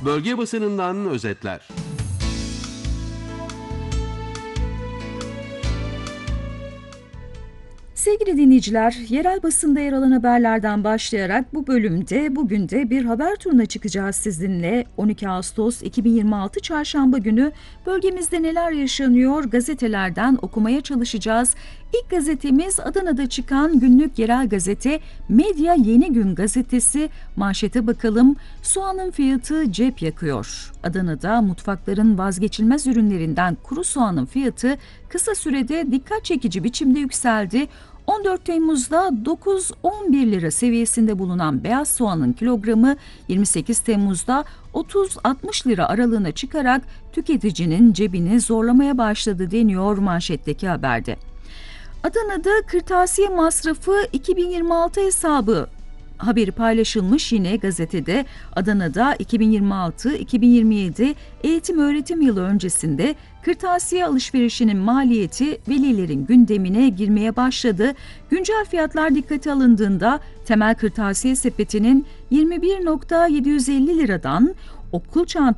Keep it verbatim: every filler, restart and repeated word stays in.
Bölge basınından özetler. Sevgili dinleyiciler, yerel basında yer alan haberlerden başlayarak bu bölümde bugün de bir haber turuna çıkacağız sizinle. on iki Ağustos iki bin yirmi altı Çarşamba günü bölgemizde neler yaşanıyor gazetelerden okumaya çalışacağız. İlk gazetemiz Adana'da çıkan günlük yerel gazete Medya Yeni Gün gazetesi. Manşete bakalım. Soğanın fiyatı cep yakıyor. Adana'da mutfakların vazgeçilmez ürünlerinden kuru soğanın fiyatı kısa sürede dikkat çekici biçimde yükseldi. on dört Temmuz'da dokuz on bir lira seviyesinde bulunan beyaz soğanın kilogramı yirmi sekiz Temmuz'da otuz altmış lira aralığına çıkarak tüketicinin cebini zorlamaya başladı deniyor manşetteki haberde. Adana'da kırtasiye masrafı iki bin yirmi altı hesabı haberi paylaşılmış yine gazetede. Adana'da iki bin yirmi altı iki bin yirmi yedi eğitim öğretim yılı öncesinde kırtasiye alışverişinin maliyeti velilerin gündemine girmeye başladı. Güncel fiyatlar dikkate alındığında temel kırtasiye sepetinin yirmi bir bin yedi yüz elli liradan okul çantası